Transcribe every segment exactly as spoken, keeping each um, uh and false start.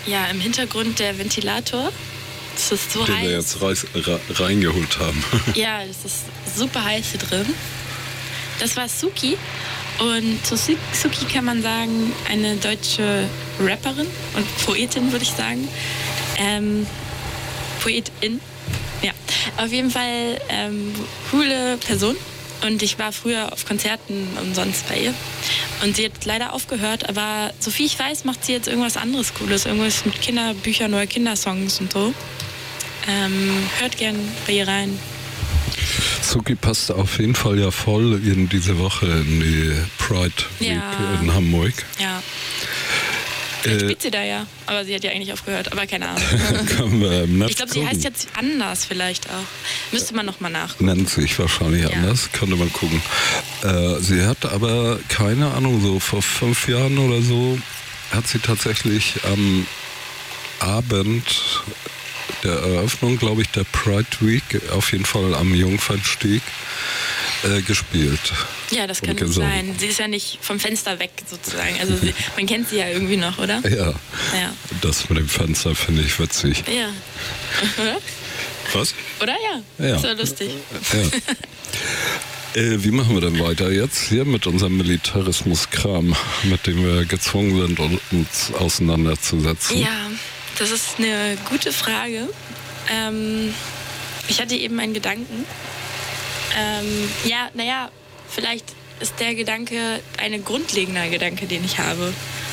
Ja, im Hintergrund der Ventilator. Es ist so Den heiß. wir jetzt reis, ra, reingeholt haben. Ja, es ist super heiß hier drin. Das war Suki. Und zu Suki kann man sagen, eine deutsche Rapperin und Poetin, würde ich sagen. Ähm, Poetin. Ja, auf jeden Fall ähm, coole Person. Und ich war früher auf Konzerten und sonst bei ihr. Und sie hat leider aufgehört, aber so viel ich weiß, macht sie jetzt irgendwas anderes Cooles. Irgendwas mit Kinderbüchern, neue Kindersongs und so. Ähm, hört gern bei ihr rein. Suki passt auf jeden Fall ja voll in diese Woche in die Pride Week Ja. in Hamburg. Ja. Jetzt Äh, spielt sie da ja. Aber sie hat ja eigentlich aufgehört. Aber keine Ahnung. können wir im Netz Ich glaube, sie gucken. heißt jetzt anders vielleicht auch. Müsste man noch mal nachgucken. Nennt sich wahrscheinlich Ja. anders, könnte man gucken. Äh, sie hat aber, keine Ahnung, so vor fünf Jahren oder so, hat sie tatsächlich am Abend der Eröffnung, glaube ich, der Pride Week, auf jeden Fall am Jungfernstieg, äh, gespielt. Ja, das Und kann gut gesungen. sein. Sie ist ja nicht vom Fenster weg sozusagen. Also sie, man kennt sie ja irgendwie noch, oder? Ja, Ja. das mit dem Fenster finde ich witzig. Ja. Was? Oder ja? Ja. Ist ja lustig. Ja. Äh, wie machen wir denn weiter jetzt hier mit unserem Militarismus-Kram, mit dem wir gezwungen sind, uns auseinanderzusetzen? Ja, das ist eine gute Frage. Ähm, ich hatte eben einen Gedanken. Ähm, ja, naja, vielleicht ist der Gedanke ein grundlegender Gedanke, den ich habe.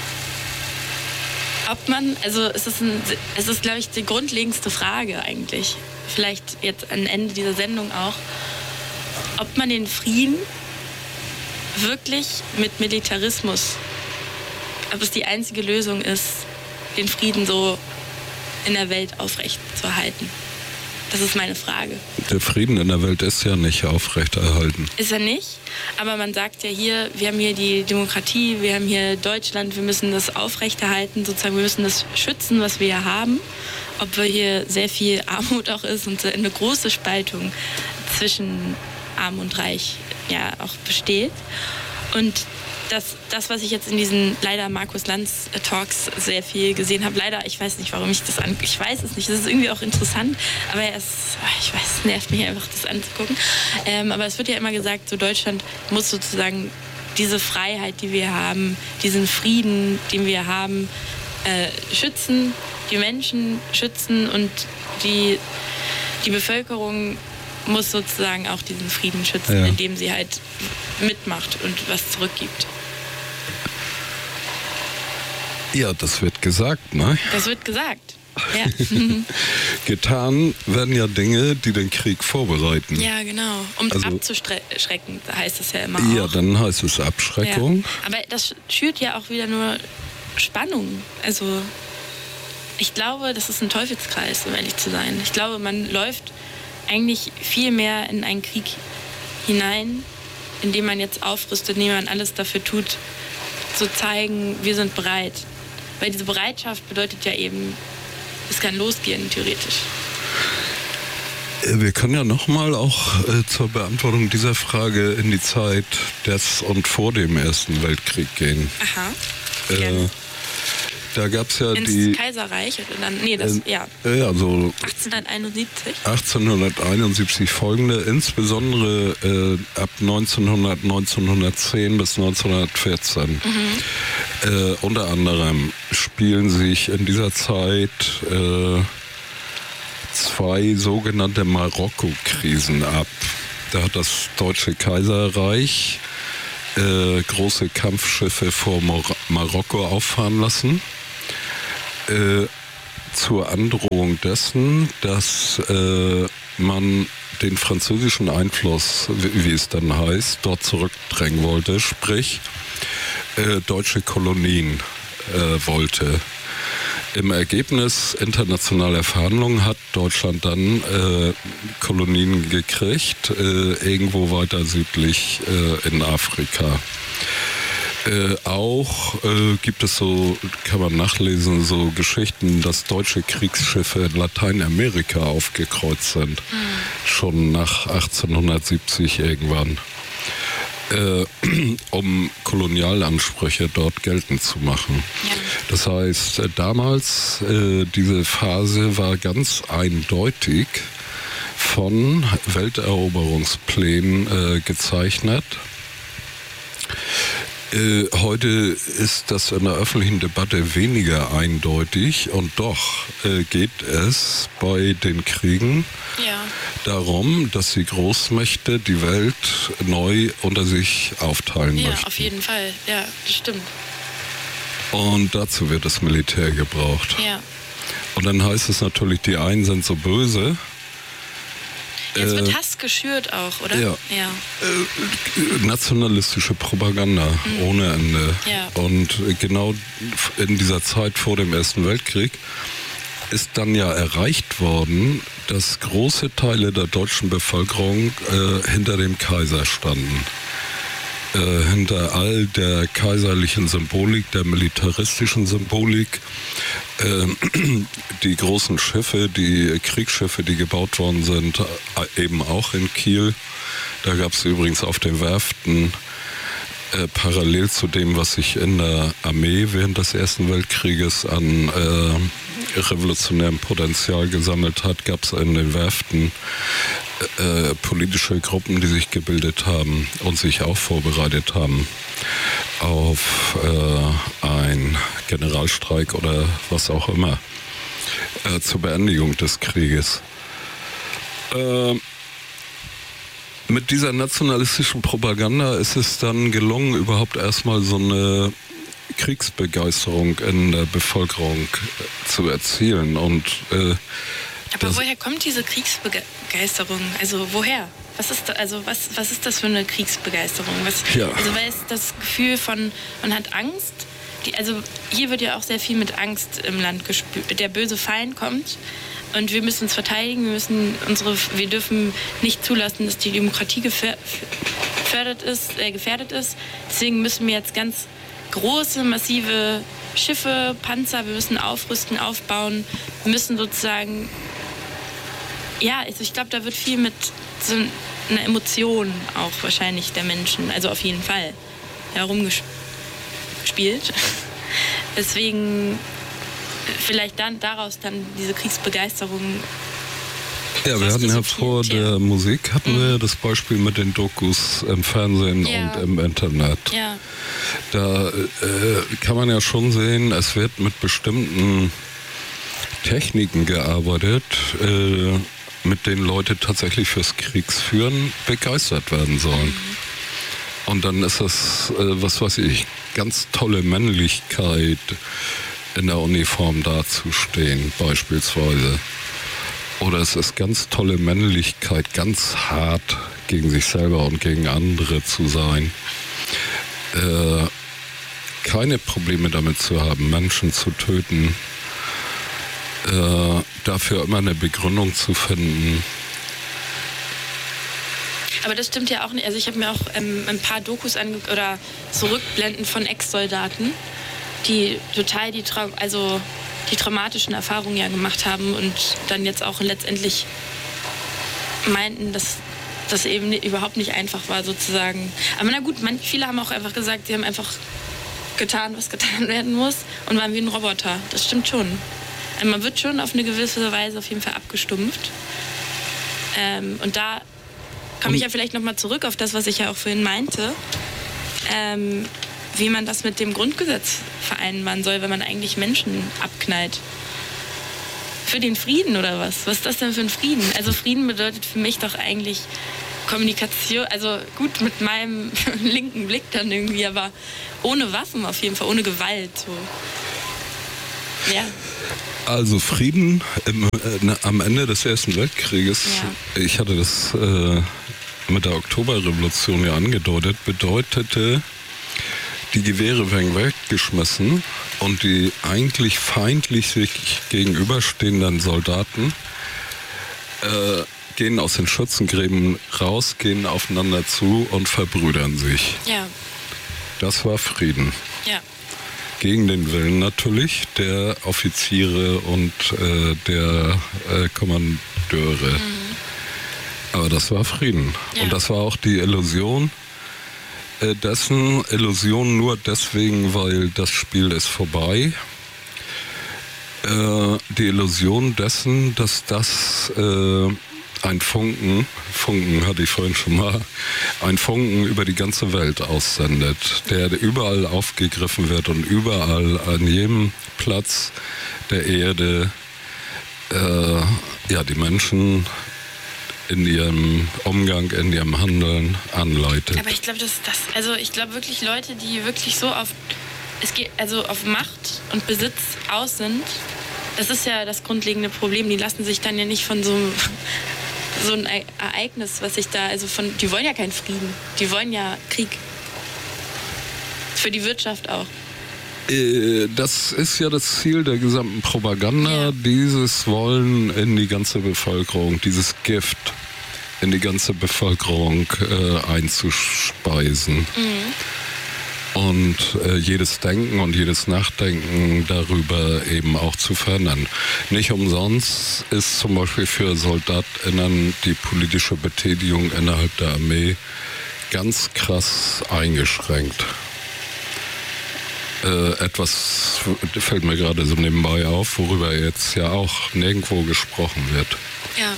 Ob man, also es ist, ein, es ist, glaube ich, die grundlegendste Frage eigentlich. Vielleicht jetzt am Ende dieser Sendung auch. Ob man den Frieden wirklich mit Militarismus, ob es die einzige Lösung ist, den Frieden so in der Welt aufrechtzuerhalten. Das ist meine Frage. Der Frieden in der Welt ist ja nicht aufrechterhalten. Ist er nicht, aber man sagt ja hier, wir haben hier die Demokratie, wir haben hier Deutschland, wir müssen das aufrechterhalten, sozusagen, wir müssen das schützen, was wir hier haben. Obwohl hier sehr viel Armut auch ist und eine große Spaltung zwischen Arm und Reich ja auch besteht. Und das, das, was ich jetzt in diesen leider Markus Lanz Talks sehr viel gesehen habe, leider, ich weiß nicht, warum ich das an, ich weiß es nicht, das ist irgendwie auch interessant, aber er ist, ich weiß, es nervt mich einfach, das anzugucken. Ähm, aber es wird ja immer gesagt, so Deutschland muss sozusagen diese Freiheit, die wir haben, diesen Frieden, den wir haben, äh, schützen, die Menschen schützen und die, die Bevölkerung muss sozusagen auch diesen Frieden schützen, ja. indem sie halt mitmacht und was zurückgibt. Ja, das wird gesagt, ne? Das wird gesagt. Ja, Getan werden ja Dinge, die den Krieg vorbereiten. ja genau. Um Also- abzuschrecken, heißt es ja immer auch. Ja, dann heißt es Abschreckung. Ja. Aber das schürt ja auch wieder nur Spannung. Also ich glaube, das ist ein Teufelskreis, um ehrlich zu sein. Ich glaube, man läuft eigentlich viel mehr in einen Krieg hinein, indem man jetzt aufrüstet, indem man alles dafür tut, zu zeigen, wir sind bereit. Weil diese Bereitschaft bedeutet ja eben, es kann losgehen, theoretisch. Äh, Wir können ja nochmal auch äh, zur Beantwortung dieser Frage in die Zeit des und vor dem Ersten Weltkrieg gehen. Aha. Äh, Gerne. da gab es ja Ins die... Kaiserreich oder dann, nee, das, äh, ja, Ja, so achtzehnhunderteinundsiebzig. achtzehnhunderteinundsiebzig folgende, insbesondere äh, ab neunzehnhundert, neunzehnhundertzehn bis neunzehnhundertvierzehn. Mhm. Äh, unter anderem spielen sich in dieser Zeit äh, zwei sogenannte Marokko-Krisen ab. Da hat das Deutsche Kaiserreich äh, große Kampfschiffe vor Mar- Marokko auffahren lassen. Äh, zur Androhung dessen, dass äh, man den französischen Einfluss, wie, wie es dann heißt, dort zurückdrängen wollte, sprich äh, deutsche Kolonien äh, wollte. Im Ergebnis internationaler Verhandlungen hat Deutschland dann äh, Kolonien gekriegt, äh, irgendwo weiter südlich äh, in Afrika. Äh, auch äh, gibt es so, kann man nachlesen, so Geschichten, dass deutsche Kriegsschiffe in Lateinamerika aufgekreuzt sind. Mhm. Schon nach achtzehnhundertsiebzig irgendwann. Äh, um Kolonialansprüche dort geltend zu machen. Ja. Das heißt, damals, äh, diese Phase war ganz eindeutig von Welteroberungsplänen äh, gezeichnet. Äh, heute ist das in der öffentlichen Debatte weniger eindeutig und doch äh, geht es bei den Kriegen ja. darum, dass die Großmächte die Welt neu unter sich aufteilen ja, möchten. Ja, auf jeden Fall. Ja, das stimmt. Und dazu wird das Militär gebraucht. Ja. Und dann heißt es natürlich, die einen sind so böse. Jetzt wird äh, Hass geschürt auch, oder? Ja. ja. Äh, nationalistische Propaganda mhm. ohne Ende. Ja. Und genau in dieser Zeit vor dem Ersten Weltkrieg ist dann ja erreicht worden, dass große Teile der deutschen Bevölkerung äh, hinter dem Kaiser standen. Äh, hinter all der kaiserlichen Symbolik, der militaristischen Symbolik, äh, die großen Schiffe, die Kriegsschiffe, die gebaut worden sind, äh, eben auch in Kiel. Da gab es übrigens auf den Werften äh, parallel zu dem, was sich in der Armee während des Ersten Weltkrieges an äh, revolutionärem Potenzial gesammelt hat, gab es in den Werften Äh, politische Gruppen, die sich gebildet haben und sich auch vorbereitet haben auf äh, einen Generalstreik oder was auch immer äh, zur Beendigung des Krieges. Äh, mit dieser nationalistischen Propaganda ist es dann gelungen, überhaupt erstmal so eine Kriegsbegeisterung in der Bevölkerung äh, zu erzielen und äh, Aber das woher kommt diese Kriegsbegeisterung? Also woher? Was ist da, also was, was ist das für eine Kriegsbegeisterung? Was, ja. Also weil es das Gefühl von, man hat Angst. Die, also hier wird ja auch sehr viel mit Angst im Land gespürt. Der böse Feind kommt und wir müssen uns verteidigen. Wir müssen unsere, wir dürfen nicht zulassen, dass die Demokratie gefährdet ist, äh, gefährdet ist. Deswegen müssen wir jetzt ganz große, massive Schiffe, Panzer, wir müssen aufrüsten, aufbauen. Wir müssen sozusagen, ja, also ich glaube, da wird viel mit so einer Emotion auch wahrscheinlich der Menschen, also auf jeden Fall, herumgespielt. Deswegen vielleicht dann daraus dann diese Kriegsbegeisterung. Ja, wir hatten ja vor der Musik, hatten mhm. wir das Beispiel mit den Dokus im Fernsehen ja. und im Internet. Ja. Da äh, kann man ja schon sehen, es wird mit bestimmten Techniken gearbeitet, äh, mit denen Leute tatsächlich fürs Kriegsführen begeistert werden sollen. Mhm. Und dann ist das, äh, was weiß ich, ganz tolle Männlichkeit in der Uniform dazustehen, beispielsweise. Oder es ist ganz tolle Männlichkeit, ganz hart gegen sich selber und gegen andere zu sein. Äh, keine Probleme damit zu haben, Menschen zu töten. Äh, dafür immer eine Begründung zu finden. Aber das stimmt ja auch nicht. Also ich habe mir auch ähm, ein paar Dokus angeguckt oder so Rückblenden von Ex-Soldaten, die total die, Trau- also die traumatischen Erfahrungen ja gemacht haben und dann jetzt auch letztendlich meinten, dass das eben nicht, überhaupt nicht einfach war sozusagen. Aber na gut, man, viele haben auch einfach gesagt, sie haben einfach getan, was getan werden muss und waren wie ein Roboter. Das stimmt schon. Also man wird schon auf eine gewisse Weise auf jeden Fall abgestumpft. Ähm, und da komme ich ja vielleicht nochmal zurück auf das, was ich ja auch vorhin meinte, ähm, wie man das mit dem Grundgesetz vereinbaren soll, wenn man eigentlich Menschen abknallt. Für den Frieden oder was? Was ist das denn für ein Frieden? Also Frieden bedeutet für mich doch eigentlich Kommunikation, also gut mit meinem linken Blick dann irgendwie, aber ohne Waffen auf jeden Fall, ohne Gewalt. So. Ja. Also Frieden im, äh, am Ende des Ersten Weltkrieges, ja. Ich hatte das äh, mit der Oktoberrevolution ja angedeutet, bedeutete, die Gewehre werden weggeschmissen und die eigentlich feindlich sich gegenüberstehenden Soldaten äh, gehen aus den Schützengräben raus, gehen aufeinander zu und verbrüdern sich. Ja. Das war Frieden. Ja. Gegen den Willen natürlich der Offiziere und äh, der äh, Kommandeure. Mhm. Aber das war Frieden. Ja. Und das war auch die Illusion äh, dessen, Illusion nur deswegen, weil das Spiel ist vorbei. Äh, die Illusion dessen, dass das äh, ein Funken, Funken hatte ich vorhin schon mal, ein Funken über die ganze Welt aussendet, der überall aufgegriffen wird und überall an jedem Platz der Erde äh, ja, die Menschen in ihrem Umgang, in ihrem Handeln anleitet. Aber ich glaube, das, das, also ich glaube wirklich Leute, die wirklich so auf, es geht, also auf Macht und Besitz aus sind, das ist ja das grundlegende Problem. Die lassen sich dann ja nicht von so einem so ein Ereignis, was sich da, also von, die wollen ja keinen Frieden, die wollen ja Krieg. Für die Wirtschaft auch. Das ist ja das Ziel der gesamten Propaganda, ja. Dieses Wollen in die ganze Bevölkerung, dieses Gift in die ganze Bevölkerung äh, einzuspeisen. Mhm. Und äh, jedes Denken und jedes Nachdenken darüber eben auch zu verändern. Nicht umsonst ist zum Beispiel für SoldatInnen die politische Betätigung innerhalb der Armee ganz krass eingeschränkt. Äh, etwas fällt mir gerade so nebenbei auf, worüber jetzt ja auch nirgendwo gesprochen wird. Ja.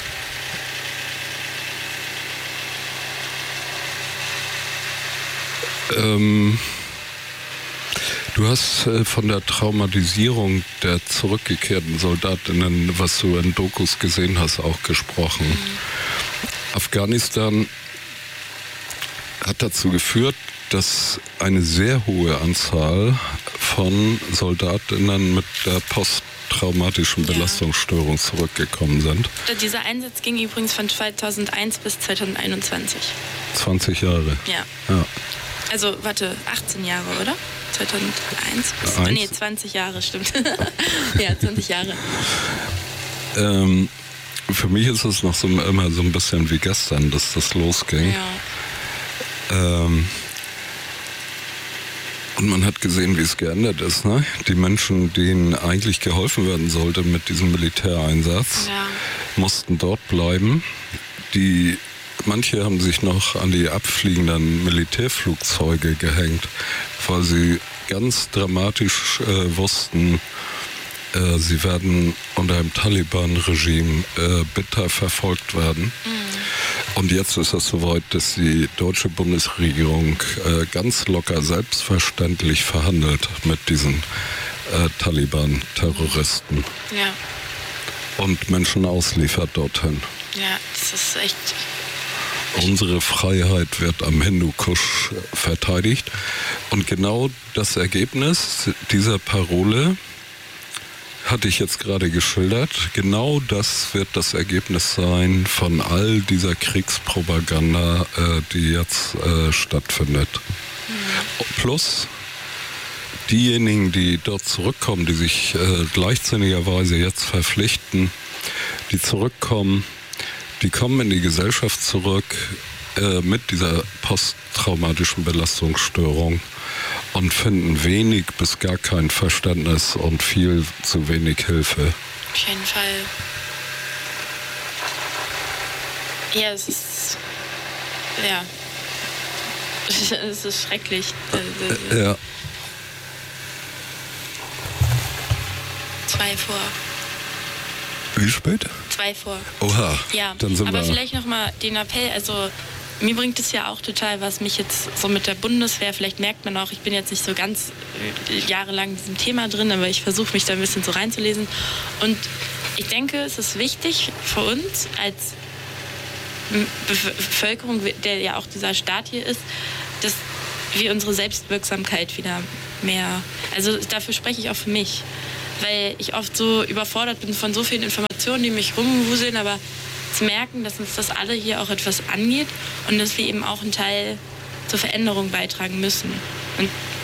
Ähm, du hast äh, von der Traumatisierung der zurückgekehrten Soldatinnen, was du in Dokus gesehen hast, auch gesprochen. Mhm. Afghanistan hat dazu geführt, dass eine sehr hohe Anzahl von Soldatinnen mit der posttraumatischen Belastungsstörung ja. zurückgekommen sind. Dieser Einsatz ging übrigens von zweitausendeins bis zweitausendeinundzwanzig. zwanzig Jahre. Ja. ja. Also, warte, achtzehn Jahre, oder? zweitausendeins bis... Eins? Nee, zwanzig Jahre, stimmt. Ja, zwanzig Jahre. Ähm, für mich ist es noch so, immer so ein bisschen wie gestern, dass das losging. Ja. Ähm, und man hat gesehen, wie es geändert ist. Ne? Die Menschen, denen eigentlich geholfen werden sollte mit diesem Militäreinsatz, ja. mussten dort bleiben. Die Manche haben sich noch an die abfliegenden Militärflugzeuge gehängt, weil sie ganz dramatisch äh, wussten, äh, sie werden unter dem Taliban-Regime äh, bitter verfolgt werden. Mhm. Und jetzt ist es soweit, dass die deutsche Bundesregierung äh, ganz locker selbstverständlich verhandelt mit diesen äh, Taliban-Terroristen. Ja. Und Menschen ausliefert dorthin. Ja, das ist echt... Unsere Freiheit wird am Hindukusch verteidigt. Und genau das Ergebnis dieser Parole hatte ich jetzt gerade geschildert. Genau das wird das Ergebnis sein von all dieser Kriegspropaganda, äh, die jetzt äh, stattfindet. Mhm. Plus diejenigen, die dort zurückkommen, die sich äh, gleichsinnigerweise jetzt verpflichten, die zurückkommen, die kommen in die Gesellschaft zurück äh, mit dieser posttraumatischen Belastungsstörung und finden wenig bis gar kein Verständnis und viel zu wenig Hilfe. Auf jeden Fall. Ja, es ist... Ja. Es ist schrecklich. Äh, ja. Zwei vor. Wie spät? Zwei vor. Oha, ja, dann sind aber wir... vielleicht nochmal den Appell, also mir bringt es ja auch total was, mich jetzt so mit der Bundeswehr, vielleicht merkt man auch, ich bin jetzt nicht so ganz jahrelang in diesem Thema drin, aber ich versuche mich da ein bisschen so reinzulesen. Und ich denke, es ist wichtig für uns als Bevölkerung, der ja auch dieser Staat hier ist, dass wir unsere Selbstwirksamkeit wieder mehr, also dafür spreche ich auch für mich, weil ich oft so überfordert bin von so vielen Informationen, die mich rumwuseln, aber zu merken, dass uns das alle hier auch etwas angeht und dass wir eben auch einen Teil zur Veränderung beitragen müssen. Und